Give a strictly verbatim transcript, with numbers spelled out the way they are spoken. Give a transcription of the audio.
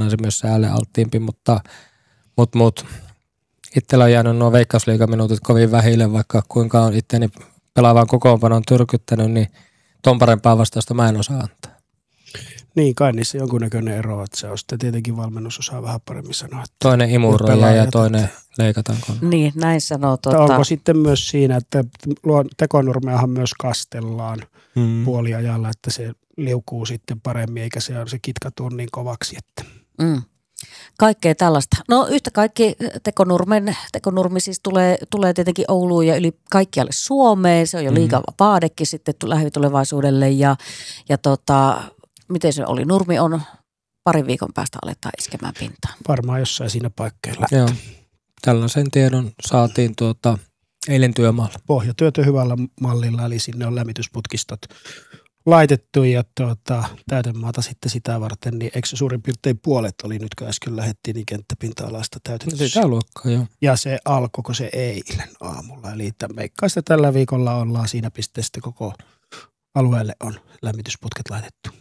onhan se myös säälle alttiimpi, mutta mut, mut. Itsellä on jäänyt nuo veikkausliigaminuutit kovin vähille, vaikka kuinka on itteni pelaavan kokoonpanon tyrkyttänyt, niin ton parempaa vastausta mä en osaa antaa. Niin, kai niissä jonkunnäköinen ero, että se on sitten tietenkin valmennus osaa vähän paremmin sanoa. Toinen imuroja ja toinen leikataanko. Niin, näin sanoo. Tuota... Onko sitten myös siinä, että tekonurmeahan myös kastellaan hmm. puoliajalla, että se liukuu sitten paremmin, eikä se, se kitka tuu niin kovaksi. Että. Mm. Kaikkea tällaista. No yhtä kaikki tekonurmen, tekonurmi siis tulee, tulee tietenkin Ouluun ja yli kaikkialle Suomeen. Se on jo liiga vaadekin sitten lähitulevaisuudelle ja, ja tota, miten se oli? Nurmi on parin viikon päästä aletaan iskemään pintaan. Varmaan jossain siinä paikkeilla. Joo. Tällaisen tiedon saatiin tuota eilen työmaalla. Pohjatyötä hyvällä mallilla, eli sinne on lämmitysputkistot laitettu ja tuota, täytemaata sitten sitä varten, niin eikö suurin piirtein puolet oli nyt, kun äsken lähdettiin, niin kenttäpinta-alasta täytetty. Sitä luokkaa, joo. Ja se alkoiko se eilen aamulla, eli meikkaista tällä viikolla ollaan siinä pisteessä, koko alueelle on lämmitysputket laitettu.